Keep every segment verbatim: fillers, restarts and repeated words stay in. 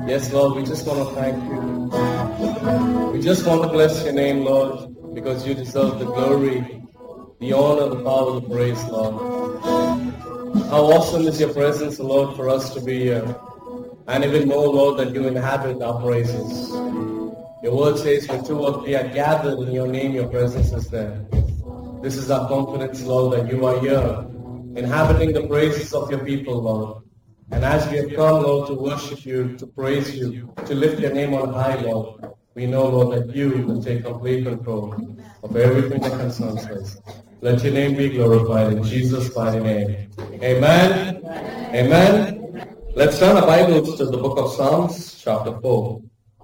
Yes, Lord, we just want to thank you. We just want to bless your name, Lord, because you deserve the glory, the honor, the power, the praise, Lord. How awesome is your presence, Lord, for us to be here. And even more, Lord, that you inhabit our praises. Your word says, when two or three are gathered in your name, your presence is there. This is our confidence, Lord, that you are here, inhabiting the praises of your people, Lord. And as we have come, Lord, to worship you, to praise you, to lift your name on high, Lord, we know, Lord, that you will take complete control of everything that concerns us. Let your name be glorified in Jesus' mighty name. Amen. Amen. Let's turn our Bibles to the book of Psalms, chapter four.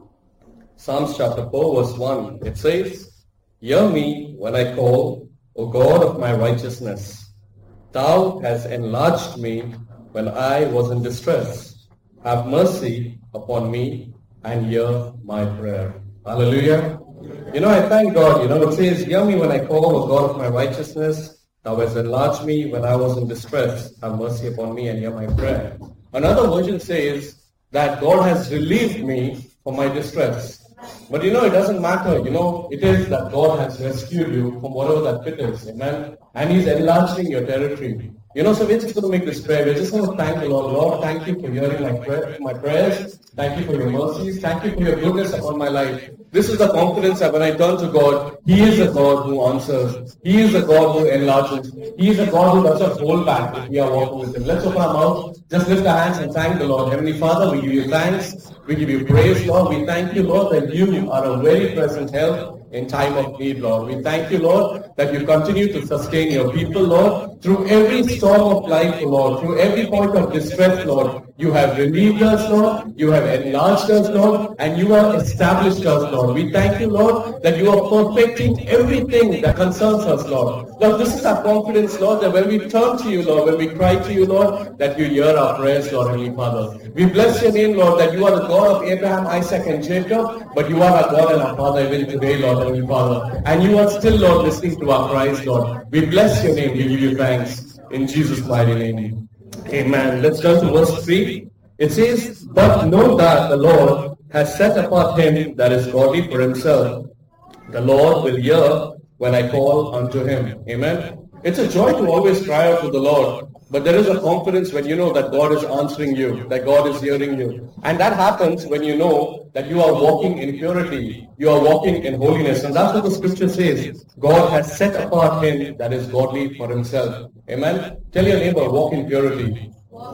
Psalms chapter four, verse one. It says, Hear me when I call, O God of my righteousness. Thou hast enlarged me when I was in distress. Have mercy upon me and hear my prayer. Hallelujah. You know, I thank God. You know, it says, Hear me when I call, O God of my righteousness. Thou hast enlarged me when I was in distress. Have mercy upon me and hear my prayer. Another version says that God has relieved me from my distress. But you know, it doesn't matter. You know, it is that God has rescued you from whatever that pit is. Amen. And He's enlarging your territory. You know, so we're just going to make this prayer. We're just going to thank the Lord. Lord, thank you for hearing my, prayer, my prayers. Thank you for your mercies. Thank you for your goodness upon my life. This is the confidence that when I turn to God, He is a God who answers. He is a God who enlarges. He is a God who does not hold back if we are walking with Him. Let's open our mouth. Just lift our hands and thank the Lord. Heavenly Father, we give you thanks. We give you praise, Lord. We thank you, Lord, that you are a very present help in time of need, Lord. We thank you, Lord, that you continue to sustain your people, Lord, through every storm of life, Lord, through every point of distress, Lord. You have relieved us, Lord. You have enlarged us, Lord, and you have established us, Lord. We thank you, Lord, that you are perfecting everything that concerns us, Lord. Lord, this is our confidence, Lord, that when we turn to you, Lord, when we cry to you, Lord, that you hear our prayers, Lord, Heavenly Father. We bless your name, Lord, that you are the God of Abraham, Isaac, and Jacob, but you are our God and our Father even today, Lord, Heavenly Father. And you are still, Lord, listening to our cries, Lord. We bless your name. We give you thanks. In Jesus' mighty name. Amen. Let's turn to verse three. It says, But know that the Lord has set apart him that is godly for himself. The Lord will hear when I call unto him. Amen. It's a joy to always cry out to the Lord. But there is a confidence when you know that God is answering you, that God is hearing you. And that happens when you know that you are walking in purity. You are walking in holiness. And that's what the scripture says. God has set apart him that is godly for himself. Amen. Tell your neighbor, walk in purity.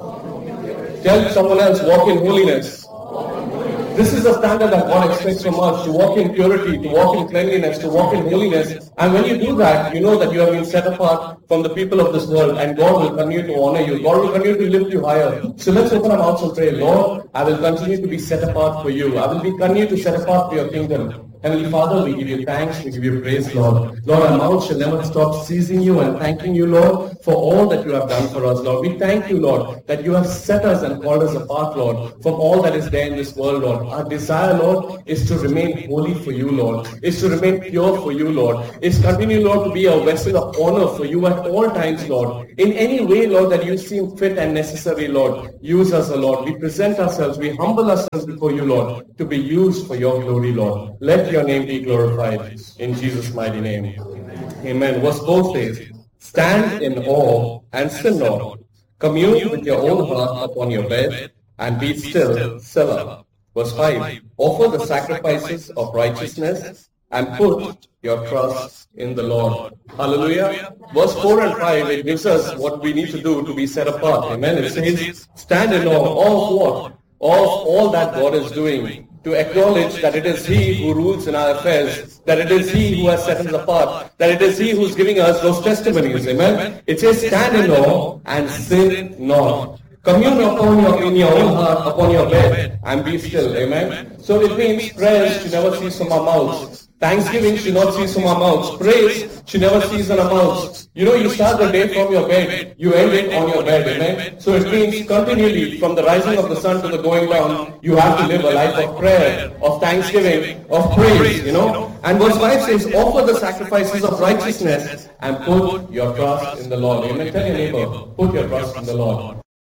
Tell someone else, walk in holiness. This is the standard that God expects from us, to walk in purity, to walk in cleanliness, to walk in holiness. And when you do that, you know that you have been set apart from the people of this world, and God will continue to honor you. God will continue to lift you higher. So let's open our mouths and pray, Lord, I will continue to be set apart for you. I will be continue to set apart for your kingdom. Heavenly Father, we give you thanks, we give you praise, Lord. Lord, our mouth shall never stop seizing you and thanking you, Lord, for all that you have done for us, Lord. We thank you, Lord, that you have set us and called us apart, Lord, from all that is there in this world, Lord. Our desire, Lord, is to remain holy for you, Lord, is to remain pure for you, Lord, is continue, Lord, to be a vessel of honor for you at all times, Lord. In any way, Lord, that you seem fit and necessary, Lord, use us, Lord. We present ourselves, we humble ourselves before you, Lord, to be used for your glory, Lord. Let your name be glorified in Jesus' mighty name. Amen. Amen. Verse four says, Stand in awe and sin not. Commune with your own heart upon your bed and be still, Selah. Verse five, Offer the sacrifices of righteousness and put your trust in the Lord. Hallelujah. Verse four and five, it gives us what we need to do to be set apart. Amen. It says, Stand in awe of what? Of all that God is doing. To acknowledge that it is He who rules in our affairs, that it is He who has set us apart, that it is He who is giving us those testimonies. Amen. It says, Stand in awe and sin not. Commune upon your, in your own heart upon your bed and be still. Amen. So it means prayers should never cease from our mouths. Thanksgiving should not cease from our mouths. Praise should never cease on our mouths. You know, you start the day from your bed, you end it on your bed. Amen. So it means continually from the rising of the sun to the going down, you have to live a life of prayer, of thanksgiving, of praise, you know. And verse five says, Offer the sacrifices of righteousness and put your trust in the Lord. Amen. Tell your neighbor, put your trust in the Lord.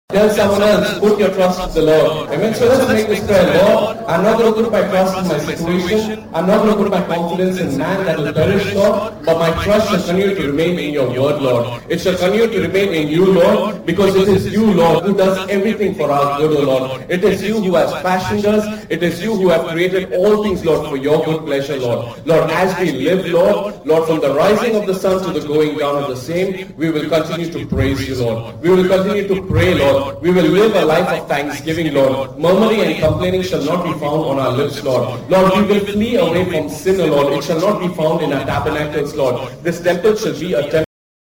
Tell someone else, put your trust in the Lord. Amen. So let's make this prayer. Lord, I'm not going to put my trust in my situation. I'm not going to put my confidence in man that will perish, Lord. But my trust shall continue to remain in your word, Lord. It shall continue to remain in you, Lord, because it is you, Lord, who does everything for our good, O Lord. It is you who has fashioned us. It is you who have created all things, Lord, for your good pleasure, Lord. Lord, as we live, Lord, Lord, from the rising of the sun to the going down of the same, we will continue to praise you, Lord. We will continue to pray, Lord. We will live a life of thanksgiving, Lord. Murmuring and complaining shall not be found on our lips, Lord. Lord, we will flee away from sin, O Lord. It shall not be found in our tabernacles, Lord. This temple shall be a temple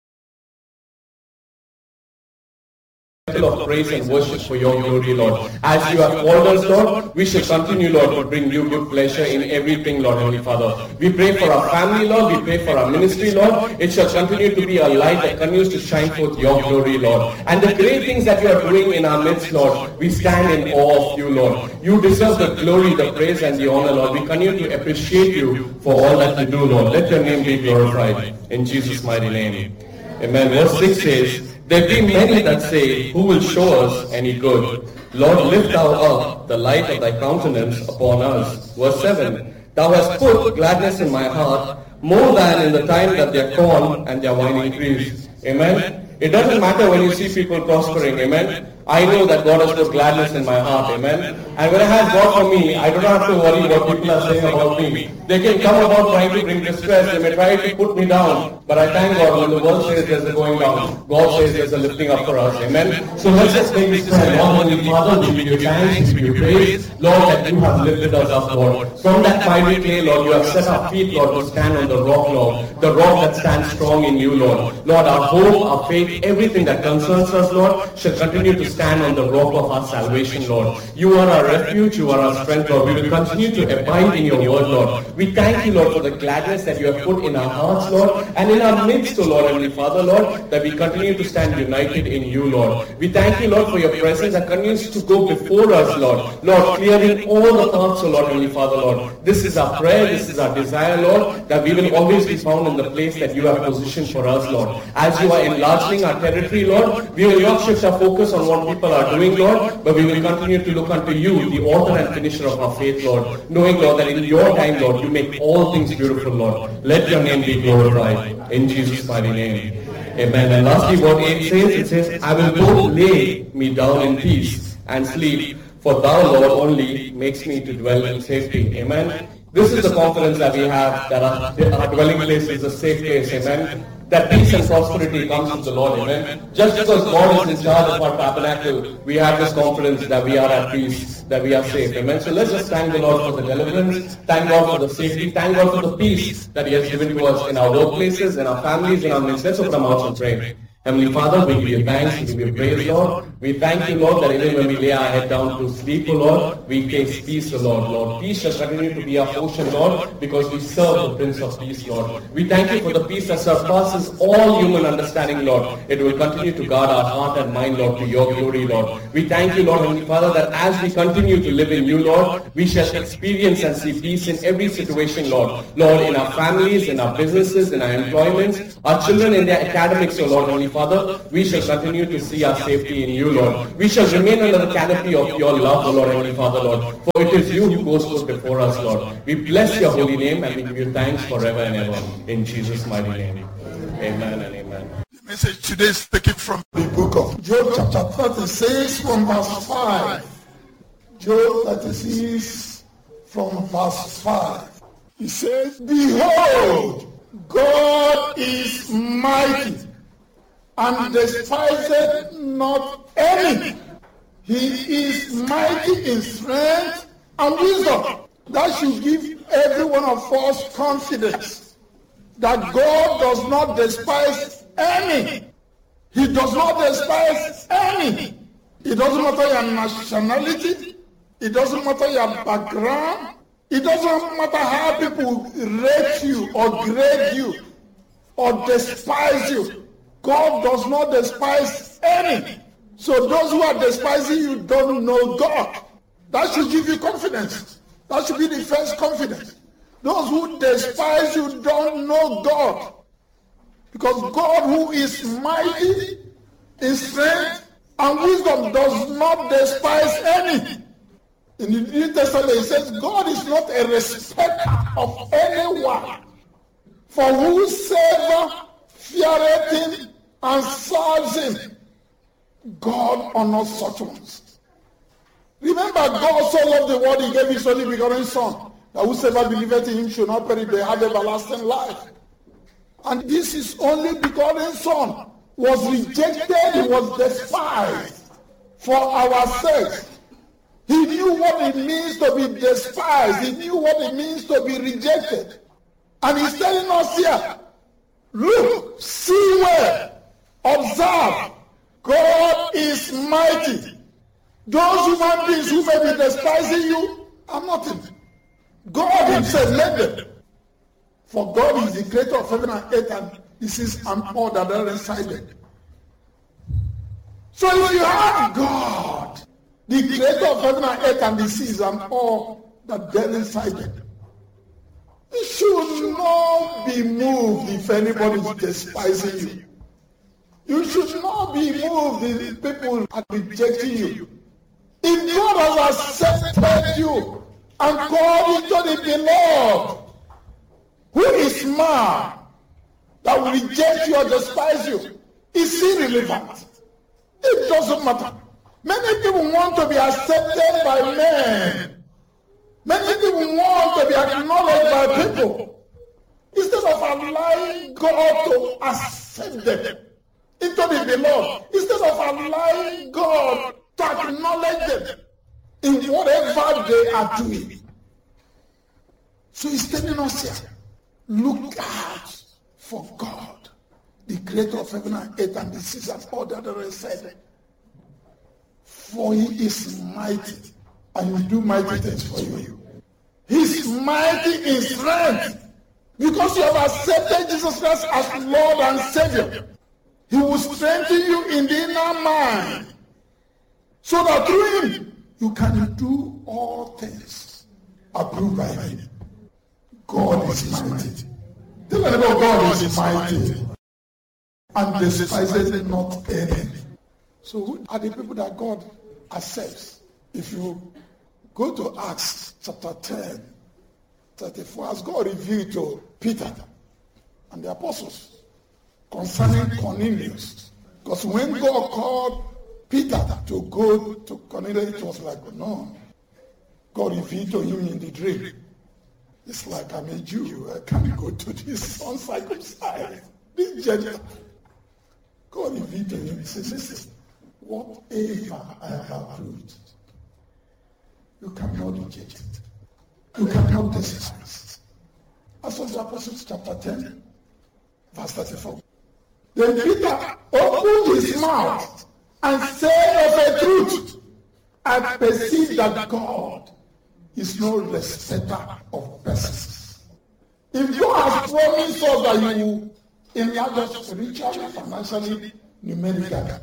of praise and worship for your glory, Lord. As you have called us, Lord, we shall continue, Lord, to bring you good pleasure in everything, Lord, Heavenly Father. We pray for our family, Lord. We pray for our ministry, Lord. It shall continue to be a light that continues to shine forth your glory, Lord. And the great things that you are doing in our midst, Lord, we stand in awe of you, Lord. You deserve the glory, the praise, and the honor, Lord. We continue to appreciate you for all that you do, Lord. Let your name be glorified. In Jesus' mighty name. Amen. Verse six says, there be many that say, who will show us any good? Lord, lift thou up the light of thy countenance upon us. Verse seven, thou hast put gladness in my heart, more than in the time that their corn and their wine increased. Amen. It doesn't matter when you see people prospering. Amen. I know that God has put gladness in my heart. Amen. And when I have God for me, I don't have to worry what people are saying about me. They can come about trying to bring distress. They may try to put me down. But I thank God when the world says there's a going down, God says there's a lifting up for us. Amen. So let's just make this prayer. Lord, Heavenly Father, we give you thanks, we give you praise. Lord, that you have lifted us up, Lord. From that mighty clay, Lord, you have set our feet, Lord, to stand on the rock, Lord. The rock that stands strong in you, Lord. Lord, our hope, our faith, everything that concerns us, Lord, shall continue to stand on the rock of our salvation, Lord. You are our refuge, you are our strength, Lord. We will continue to abide in your word, Lord. We thank you, Lord, for the gladness that you have put in our hearts, Lord, and in our midst, O Lord, Heavenly Father, Lord, that we continue to stand united in you, Lord. We thank you, Lord, for your presence that continues to go before us, Lord. Lord, clearing all the paths, O Lord, Heavenly Father, Lord. This is our prayer, this is our desire, Lord, that we will always be found in the place that you have positioned for us, Lord. As you are enlarging our territory, Lord, we will not shift our focus on what people are doing, Lord, but we will continue to look unto you, the author and finisher of our faith, Lord, knowing, Lord, that in your time, Lord, you make all things beautiful, Lord. Let your name be glorified. In Jesus' mighty name. Amen. And lastly, what eight says, it says, I will both lay me down in peace and sleep, for thou, Lord, only makes me to dwell in safety. Amen. This is the confidence that we have, that our, our dwelling place is a safe place. Amen. That peace and prosperity comes from the Lord. Amen. Just because God is in charge of our tabernacle, we have this confidence that we are at peace, that we are safe. Amen. So let's just thank the Lord for the deliverance, thank God for the safety, thank God for the peace that He has given to us in our workplaces, in our families, in our midst. Let's open our mouths and pray. Heavenly Father, we give you thanks, we give you praise, Lord. We thank you, Lord, that even when we lay our head down to sleep, O Lord, we taste peace, O Lord. Lord, peace shall continue to be our portion, Lord, because we serve the Prince of Peace, Lord. We thank you for the peace that surpasses all human understanding, Lord. It will continue to guard our heart and mind, Lord, to your glory, Lord. We thank you, Lord, Heavenly Father, that as we continue to live in you, Lord, we shall experience and see peace in every situation, Lord. Lord, in our families, in our businesses, in our employments, our children in their academics, O Lord, Heavenly Father, we shall continue to see our safety in you, Lord. We shall remain under the canopy of your love, O Lord, Heavenly Father, Lord. For it is you who goes forth before us, Lord. We bless your holy name and we give you thanks forever and ever. In Jesus' mighty name. Amen and amen. The message today is taken from the book of Job chapter thirty-six from verse five. Job thirty-six from verse five. He says, behold, God is mighty, and despiseth not any. He is mighty in strength and wisdom. That should give every one of us confidence that God does not despise any. He does not despise any. It doesn't matter your nationality. It doesn't matter your background. It doesn't matter how people rate you or grade you or despise you. God does not despise any. So those who are despising you don't know God. That should give you confidence. That should be the first confidence. Those who despise you don't know God. Because God, who is mighty in strength And wisdom does not despise any. In the New Testament, it says, God is not a respecter of anyone. For whosoever feareth him and serves him, God honors such ones. Remember, God so loved the world, he gave his only begotten Son, that whosoever believeth in him should not perish, but have everlasting life. And this is only begotten Son was rejected, he was despised for our sake. He knew what it means to be despised. He knew what it means to be rejected. And he's telling us here, look, see well, observe, God is mighty. Those human beings who may be despising you are nothing. God himself made them. For God is the creator of heaven and earth, and this is an order that is inside. So if you have God, the creator of heaven and earth and the seas and all that dwell inside them, you should not be moved if anybody is despising you. You should not be moved if people are rejecting you. If God has accepted you and called you to the beloved, who is man that will reject you or despise you? Is irrelevant. It doesn't matter. Many people want to be accepted by men. Many people want to be acknowledged by people. Instead of allowing God to accept them into the beloved, instead of allowing God to acknowledge them in whatever they are doing. So he's telling us here, look out for God, the creator of heaven and earth and the seas and all that are said. For he is mighty, and will do mighty things for you. He is mighty in strength, because you have accepted Jesus Christ as Lord and Savior. He will strengthen you in the inner mind, so that through him you can do all things approved by him. God is mighty. Tell me about God is mighty and despises not any. So who are the people that God accepts? If you go to Acts chapter ten, thirty-four, as God revealed to Peter and the apostles concerning Cornelius. Because when God called Peter to go to Cornelius, it was like, no. God revealed to him in the dream. It's like, I'm a Jew, I can't go to this uncircumcised, this Gentile. God revealed to him, he says, listen, whatever I have approved, you cannot reject it. You cannot despise it. As of the Apostles chapter ten, verse thirty-four. Then Peter opened his mouth and said of a truth, I perceive that God is no respecter of persons. If God has promised us that you will enlarge us spiritually, financially, numerically,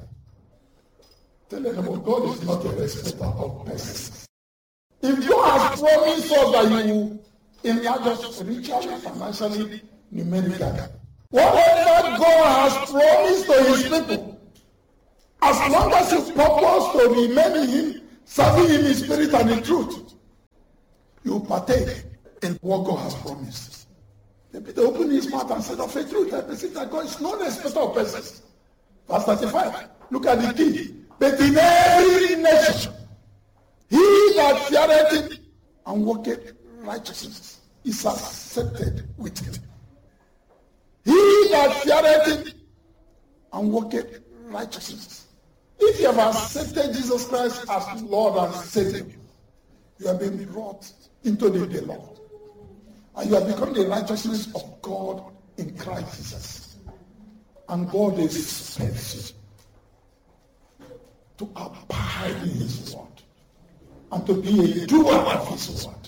tell them about God is not a respecter of persons. If God has promised us that you will enlarge us spiritually, financially, numerically, whatever God has promised to his people, as long as you purpose to remain in him, serving him in spirit and in truth, you partake in what God has promised. Then Peter opened his mouth and said, of a truth, I perceive that God is no respecter of persons. Verse thirty-five, look at the key. But in every nation, he that feareth him and worketh righteousness is accepted with him. He that feareth him and worketh righteousness. If you have accepted Jesus Christ as Lord and Savior, you have been brought into the beloved. And you have become the righteousness of God in Christ Jesus. And God expects you to abide in his word and to be a doer of his word.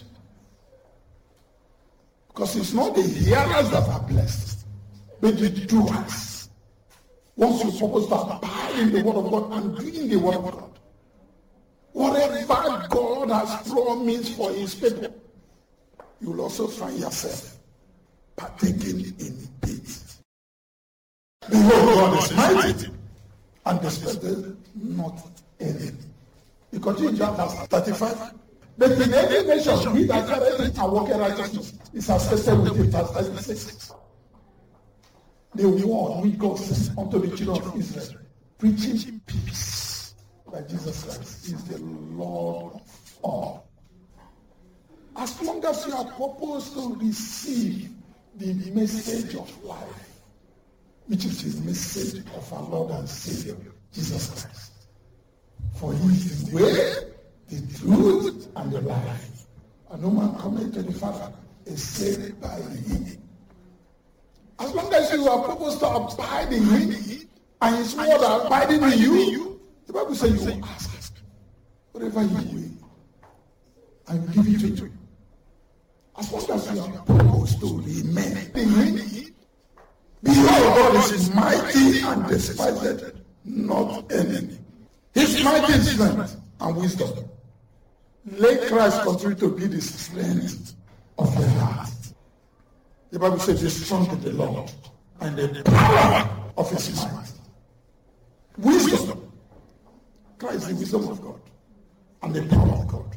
Because it's not the hearers that are blessed, but the doers. Once you purpose to abide in the word of God and doing the word of God, whatever God has promised for his people, you will also find yourself partaking in it. Behold, God is mighty and despised not any. You continue to verse thirty-five. But in every nation, he that carried it and walketh righteousness is accepted with him. Verse thirty-six. The word which God sent unto the children of Israel, preaching peace, that Jesus Christ is the Lord of all. As long as you are purposed to receive the message of life, which is the message of our Lord and Savior, Jesus Christ. For he is the way, the truth, and the life. And no man cometh to the Father except by him. As long as you are purposed to abide in him, and his word are abiding in you, the Bible says you will ask whatever you will, and will give it to you. As long as you are purposed to remain in him, behold, God is mighty and despised not any. His mighty strength and wisdom. Let Christ continue to be the strength of your heart. The Bible says, be strong in the Lord and the power of his might. Wisdom. Christ, the wisdom of God and the power of God.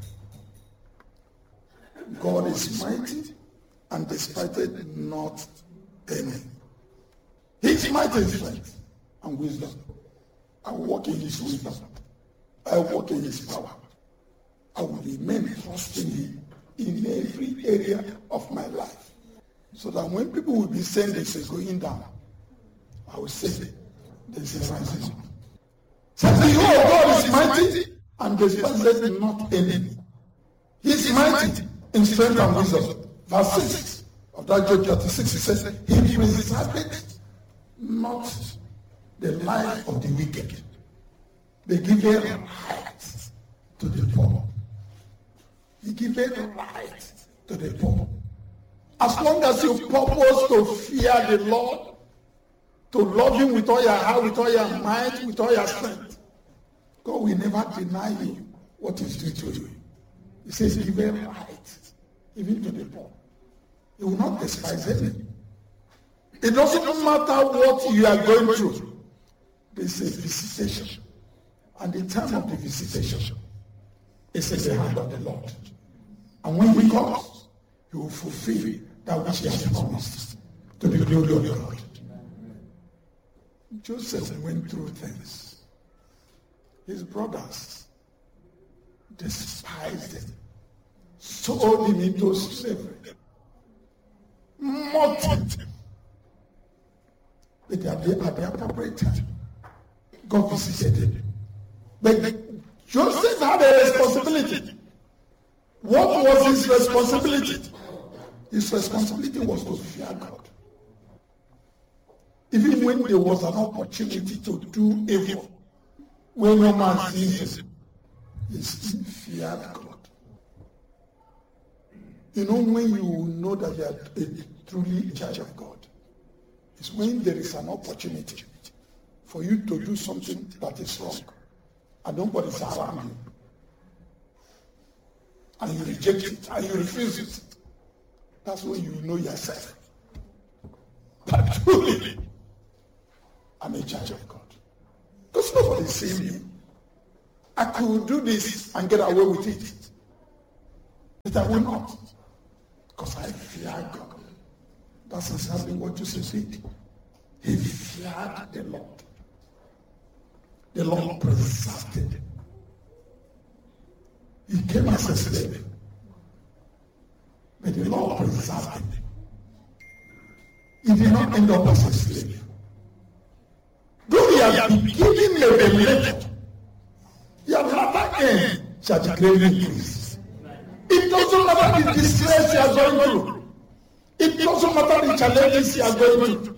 God is mighty and despised not any. His mighty strength and wisdom. I walk in his wisdom. I walk in his power. I will remain trusting him in every area of my life. So that when people will be saying this is going down, I will say there's a rising. So behold, God is mighty and despised not any. He is mighty in strength and wisdom. Verse six of that Job thirty-six, he says, he preserveth not the life of the wicked. They give a right to the poor. He gives a right to the poor. As long as you purpose to fear the Lord, to love him with all your heart, with all your might, with all your strength, God will never deny you what is due to you. He says, give a right, even to the poor. He will not despise any. It doesn't matter what you are going through. There's a visitation. And the time of the visitation is in the hand of the Lord. And when he comes, he will fulfill that which he has promised to the glory of God. Joseph went through things. His brothers despised him, sold him into slavery, mocked him. But at the, at the appropriate time, God visited him. But Joseph had a responsibility. What was his responsibility? His responsibility was to fear God. Even when there was an opportunity to do evil, when no man sees him, he still feared God. You know, when you know that you are truly in charge of God, it's when there is an opportunity for you to do something that is wrong, and nobody's around you, and you reject it, and you refuse it. That's when you know yourself that truly I'm in charge of God. Because nobody's seeing me. I could do this and get away with it, but I will not, because I fear God. That's exactly what Joseph did. He feared the Lord. The Lord preserved him. He came as a slave, but the Lord preserved him. He did not end up as a slave. Though he has been given a believer, your latter end shall be greatly increased. It doesn't matter the distress you are going through. It doesn't matter the challenges you are going through.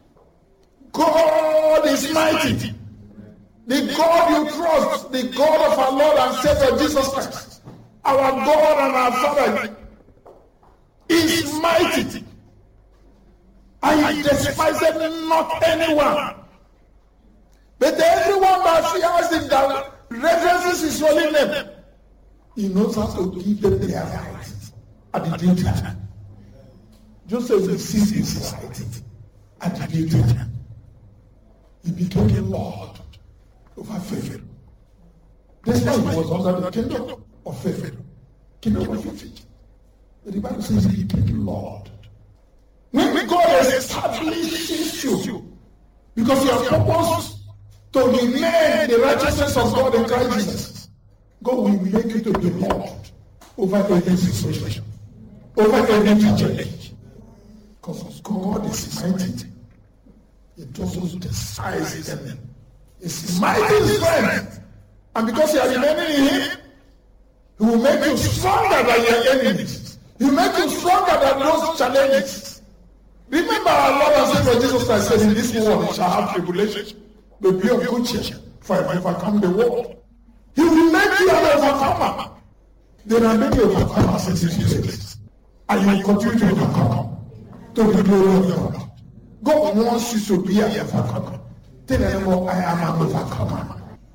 God is mighty. The God you trust, the God of our Lord and Savior Jesus Christ, our God and our Father, is mighty. And he despises not anyone. But everyone that fears him, that reverences his holy name, he knows how to give them their rights at the due time. Joseph received his right at the due time. He became a Lord over Pharaoh. That's why he was under the kingdom of Pharaoh. Kingdom of Egypt. But the Bible says he became Lord. When God establishes you, because you are purposed to remain the righteousness of God in Christ Jesus, God will make you to be Lord over every situation, over every challenge. Because God is mighty. He doesn't despise his enemy. It's mighty strength. And because you are remaining in him, he will make you stronger than your enemies. He will make you stronger than those challenges. Remember our Lord and Savior Jesus Christ said, in this world you shall have tribulation, but be of good cheer, for I have overcome the world. He will make you an overcomer. There are many overcomers in this place. And you will continue to overcome to the glory of God. God wants you to be an overcomer. Tell them, I am an overcomer.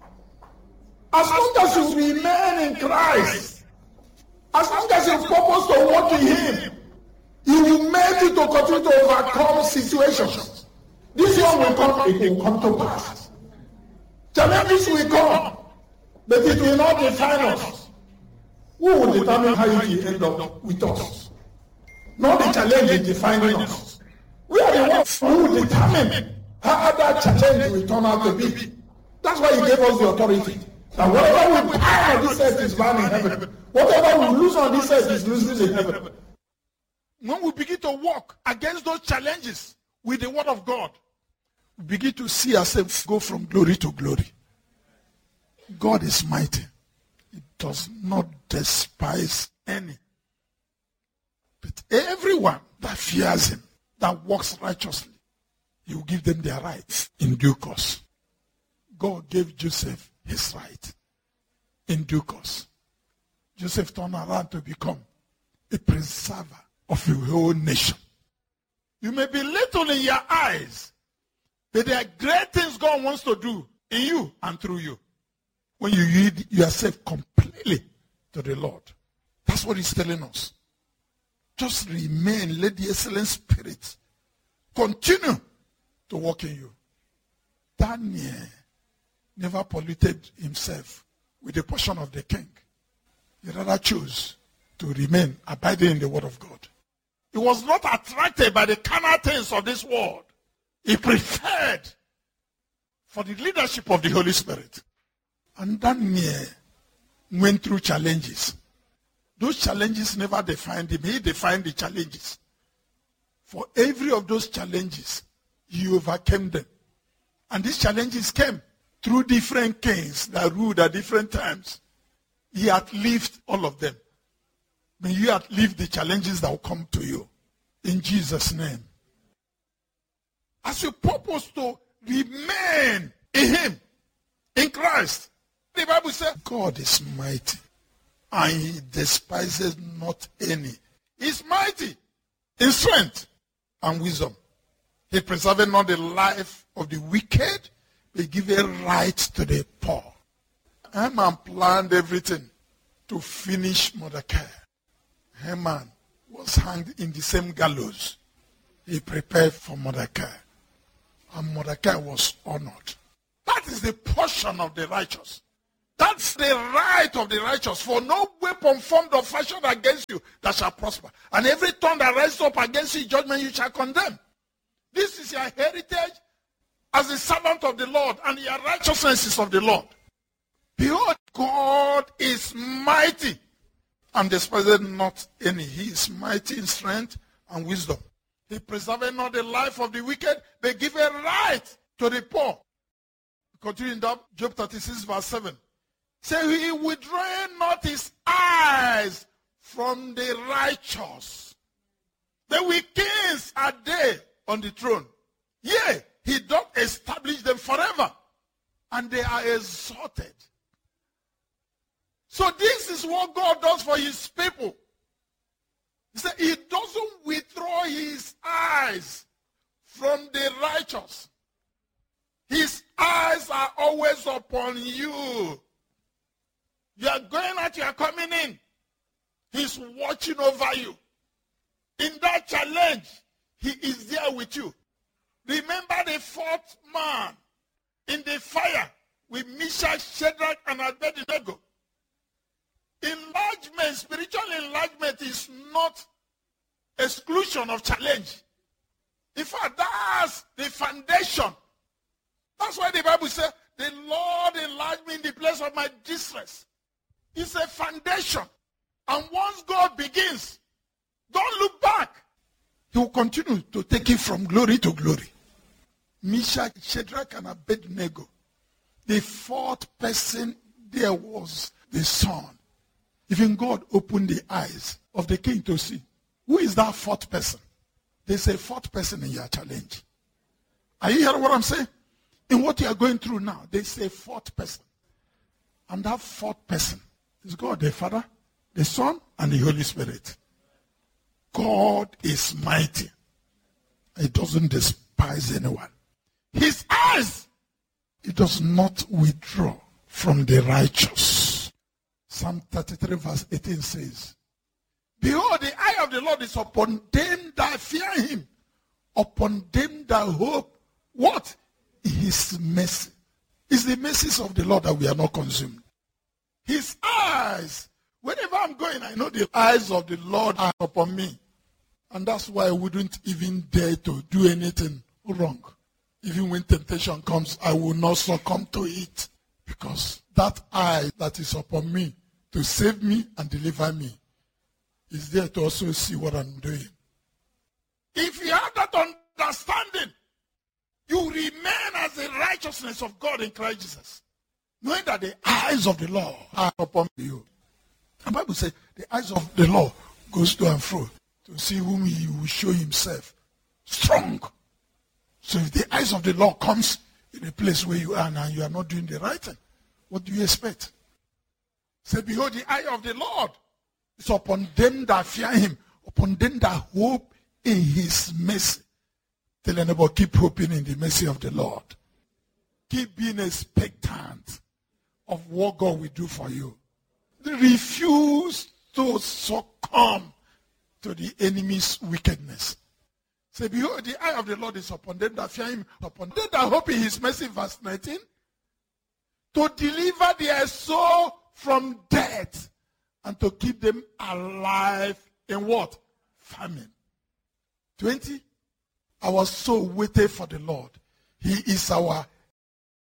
As long as you remain in Christ, as long as you purpose to walk in him, he will make you to continue to overcome situations. This one will come, it will come to pass. Challenges will come, but it will not define us. Who will determine how it will end up with us? Not the challenge is defining us. We are the ones who will determine how that challenge will turn out to be. That's why he gave us the authority. That whatever we buy on this earth is bound in heaven. Whatever we lose on this earth is losing in heaven. When we begin to walk against those challenges with the word of God, we begin to see ourselves go from glory to glory. God is mighty. He does not despise any. But everyone that fears him, that walks righteously, he will give them their rights in due course. God gave Joseph his right in due course. Joseph turned around to become a preserver of the whole nation. You may be little in your eyes, but there are great things God wants to do in you and through you when you yield yourself completely to the Lord. That's what he's telling us. Just remain, let the excellent spirit continue to work in you. Daniel never polluted himself with a portion of the king. He rather chose to remain abiding in the word of God. He was not attracted by the carnal things of this world. He preferred for the leadership of the Holy Spirit. And Daniel went through challenges. Those challenges never defined him. He defined the challenges. For every of those challenges, he overcame them. And these challenges came through different kings that ruled at different times. He had lived all of them. May you outlive the challenges that will come to you. In Jesus' name. As you purpose to remain in him, in Christ, the Bible says, God is mighty, and he despises not any. He's mighty in strength and wisdom. He preserveth not the life of the wicked, but giveth right to the poor. Haman planned everything to finish Mordecai. Haman was hanged in the same gallows. He prepared for Mordecai. And Mordecai was honored. That is the portion of the righteous. That's the right of the righteous. For no weapon formed or fashioned against you that shall prosper. And every tongue that rises up against you in judgment you shall condemn. This is your heritage as the servant of the Lord, and your righteousness is of the Lord. Behold, God is mighty, and despiseth not any. He is mighty in strength and wisdom. He preserveth not the life of the wicked, but giveth right to the poor. Continuing that, Job thirty-six verse seven. Say, he withdraweth not his eyes from the righteous. The wicked are they on the throne. Yea, he doth establish them forever, and they are exalted. So this is what God does for his people. He said he doesn't withdraw his eyes from the righteous. His eyes are always upon you. You are going out, you are coming in. He's watching over you. In that challenge, he is there with you. Remember the fourth man in the fire with Meshach, Shadrach, and Abednego. Enlargement, spiritual enlargement is not exclusion of challenge. In fact, that's the foundation. That's why the Bible says, the Lord enlarged me in the place of my distress. It's a foundation. And once God begins, don't look back. He will continue to take it from glory to glory. Meshach, Shadrach, and Abednego. The fourth person there was the son. Even God opened the eyes of the king to see. Who is that fourth person? There's a fourth person in your challenge. Are you hearing what I'm saying? In what you are going through now, there's a fourth person. And that fourth person is God the Father, the Son, and the Holy Spirit. God is mighty. He doesn't despise anyone. His eyes, he does not withdraw from the righteous. Psalm thirty-three verse eighteen says, behold, the eye of the Lord is upon them that fear him, upon them that hope, what? His mercy. It's the mercies of the Lord that we are not consumed. His eyes, wherever I'm going, I know the eyes of the Lord are upon me. And that's why I wouldn't even dare to do anything wrong. Even when temptation comes, I will not succumb to it. Because that eye that is upon me to save me and deliver me is there to also see what I'm doing. If you have that understanding, you remain as the righteousness of God in Christ Jesus. Knowing that the eyes of the Lord are upon you. The Bible says the eyes of the Lord goes to and fro to see whom he will show himself strong. So if the eyes of the Lord comes in a place where you are now, you are not doing the right thing, what do you expect? Say, behold, the eye of the Lord is upon them that fear him, upon them that hope in his mercy. Tell your neighbor, keep hoping in the mercy of the Lord. Keep being expectant of what God will do for you. Refuse to succumb to the enemy's wickedness. Say, behold, the eye of the Lord is upon them that fear him, upon them that hope in his mercy, verse nineteen, to deliver their soul from death and to keep them alive in what? Famine. twenty, our soul waited for the Lord. He is our